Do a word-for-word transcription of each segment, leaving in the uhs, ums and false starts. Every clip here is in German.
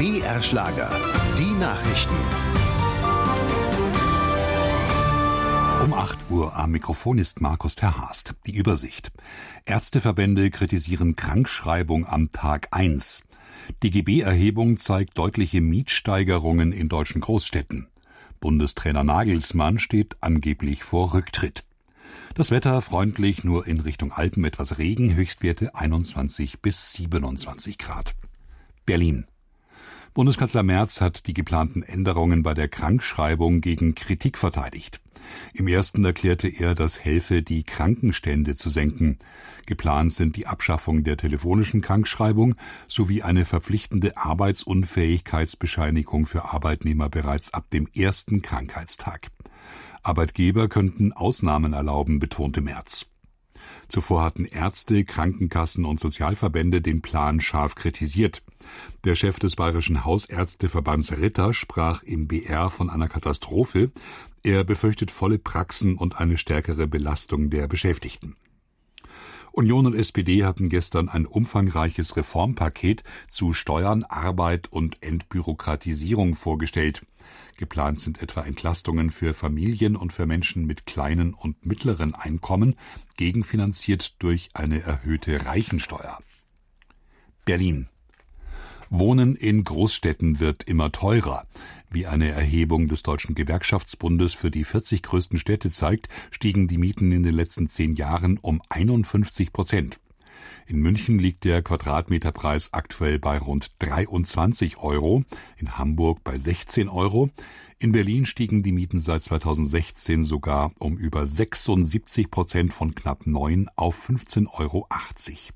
B R-Schlager, die Nachrichten. Um acht Uhr am Mikrofon ist Markus Terhast. Die Übersicht. Ärzteverbände kritisieren Krankschreibung am Tag eins. D G B-Erhebung zeigt deutliche Mietsteigerungen in deutschen Großstädten. Bundestrainer Nagelsmann steht angeblich vor Rücktritt. Das Wetter freundlich, nur in Richtung Alpen etwas Regen, Höchstwerte einundzwanzig bis siebenundzwanzig Grad. Berlin. Bundeskanzler Merz hat die geplanten Änderungen bei der Krankschreibung gegen Kritik verteidigt. Im ersten erklärte er, das helfe, die Krankenstände zu senken. Geplant sind die Abschaffung der telefonischen Krankschreibung sowie eine verpflichtende Arbeitsunfähigkeitsbescheinigung für Arbeitnehmer bereits ab dem ersten Krankheitstag. Arbeitgeber könnten Ausnahmen erlauben, betonte Merz. Zuvor hatten Ärzte, Krankenkassen und Sozialverbände den Plan scharf kritisiert. Der Chef des Bayerischen Hausärzteverbands Ritter sprach im B R von einer Katastrophe. Er befürchtet volle Praxen und eine stärkere Belastung der Beschäftigten. Union und S P D hatten gestern ein umfangreiches Reformpaket zu Steuern, Arbeit und Entbürokratisierung vorgestellt. Geplant sind etwa Entlastungen für Familien und für Menschen mit kleinen und mittleren Einkommen, gegenfinanziert durch eine erhöhte Reichensteuer. Berlin. Wohnen in Großstädten wird immer teurer. Wie eine Erhebung des Deutschen Gewerkschaftsbundes für die vierzig größten Städte zeigt, stiegen die Mieten in den letzten zehn Jahren um einundfünfzig Prozent. In München liegt der Quadratmeterpreis aktuell bei rund dreiundzwanzig Euro, in Hamburg bei sechzehn Euro. In Berlin stiegen die Mieten seit zweitausendsechzehn sogar um über sechsundsiebzig Prozent von knapp neun auf fünfzehn Euro achtzig.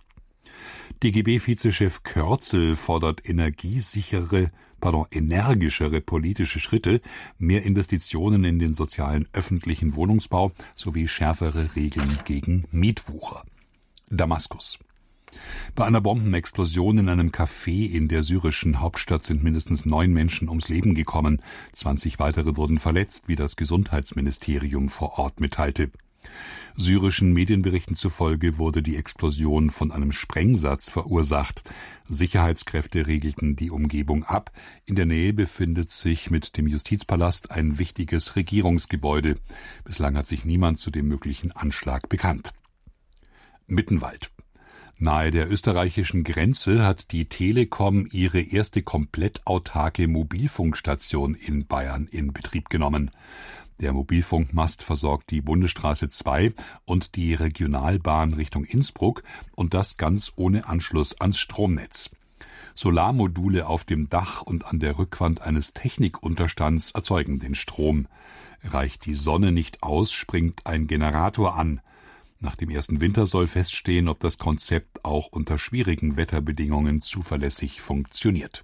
D G B-Vizechef Körzel fordert energiesichere, pardon, energischere politische Schritte, mehr Investitionen in den sozialen öffentlichen Wohnungsbau sowie schärfere Regeln gegen Mietwucher. Damaskus. Bei einer Bombenexplosion in einem Café in der syrischen Hauptstadt sind mindestens neun Menschen ums Leben gekommen. zwanzig weitere wurden verletzt, wie das Gesundheitsministerium vor Ort mitteilte. Syrischen Medienberichten zufolge wurde die Explosion von einem Sprengsatz verursacht. Sicherheitskräfte regelten die Umgebung ab. In der Nähe befindet sich mit dem Justizpalast ein wichtiges Regierungsgebäude. Bislang hat sich niemand zu dem möglichen Anschlag bekannt. Mittenwald. Nahe der österreichischen Grenze hat die Telekom ihre erste komplett autarke Mobilfunkstation in Bayern in Betrieb genommen. Der Mobilfunkmast versorgt die Bundesstraße zwei und die Regionalbahn Richtung Innsbruck und das ganz ohne Anschluss ans Stromnetz. Solarmodule auf dem Dach und an der Rückwand eines Technikunterstands erzeugen den Strom. Reicht die Sonne nicht aus, springt ein Generator an. Nach dem ersten Winter soll feststehen, ob das Konzept auch unter schwierigen Wetterbedingungen zuverlässig funktioniert.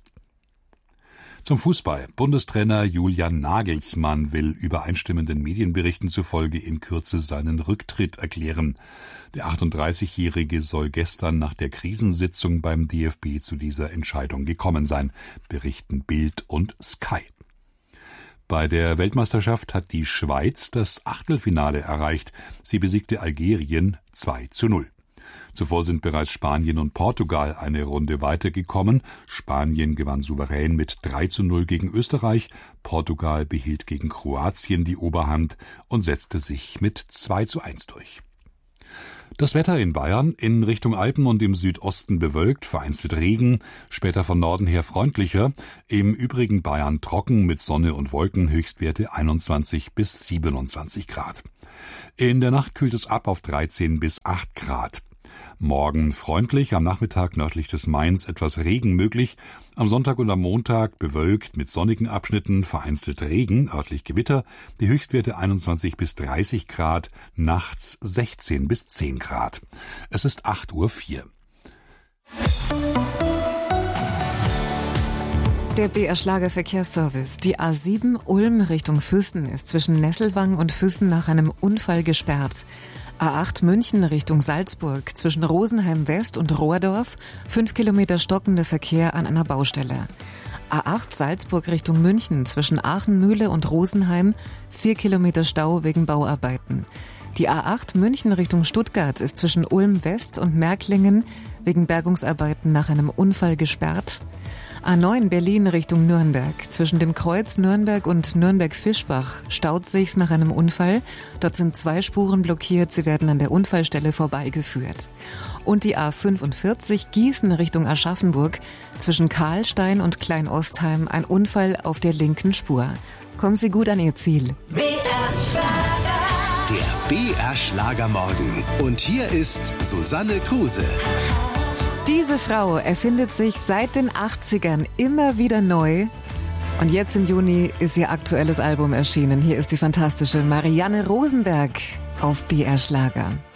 Zum Fußball. Bundestrainer Julian Nagelsmann will übereinstimmenden Medienberichten zufolge in Kürze seinen Rücktritt erklären. Der achtunddreißigjährige soll gestern nach der Krisensitzung beim D F B zu dieser Entscheidung gekommen sein, berichten Bild und Sky. Bei der Weltmeisterschaft hat die Schweiz das Achtelfinale erreicht. Sie besiegte Algerien zwei zu null. Zuvor sind bereits Spanien und Portugal eine Runde weitergekommen. Spanien gewann souverän mit drei zu null gegen Österreich. Portugal behielt gegen Kroatien die Oberhand und setzte sich mit zwei zu eins durch. Das Wetter in Bayern, in Richtung Alpen und im Südosten bewölkt, vereinzelt Regen, später von Norden her freundlicher, im übrigen Bayern trocken mit Sonne und Wolken, Höchstwerte einundzwanzig bis siebenundzwanzig Grad. In der Nacht kühlt es ab auf dreizehn bis acht Grad. Morgen freundlich, am Nachmittag nördlich des Mains etwas Regen möglich. Am Sonntag und am Montag bewölkt mit sonnigen Abschnitten, vereinzelt Regen, örtlich Gewitter. Die Höchstwerte einundzwanzig bis dreißig Grad, nachts sechzehn bis zehn Grad. Es ist acht Uhr vier. Der B R-Schlager-Verkehrsservice. Die A sieben Ulm Richtung Füssen ist zwischen Nesselwang und Füssen nach einem Unfall gesperrt. A acht München Richtung Salzburg zwischen Rosenheim West und Rohrdorf, fünf Kilometer stockender Verkehr an einer Baustelle. A acht Salzburg Richtung München zwischen Aachenmühle und Rosenheim, vier Kilometer Stau wegen Bauarbeiten. Die A acht München Richtung Stuttgart ist zwischen Ulm West und Märklingen wegen Bergungsarbeiten nach einem Unfall gesperrt. A neun Berlin Richtung Nürnberg. Zwischen dem Kreuz Nürnberg und Nürnberg-Fischbach staut sich's nach einem Unfall. Dort sind zwei Spuren blockiert. Sie werden an der Unfallstelle vorbeigeführt. Und die A fünfundvierzig Gießen Richtung Aschaffenburg. Zwischen Karlstein und Kleinostheim ein Unfall auf der linken Spur. Kommen Sie gut an Ihr Ziel. B R Schlager. Der B R Schlagermorgen. Und hier ist Susanne Kruse. Diese Frau erfindet sich seit den achtzigern immer wieder neu. Und jetzt im Juni ist ihr aktuelles Album erschienen. Hier ist die fantastische Marianne Rosenberg auf B R Schlager.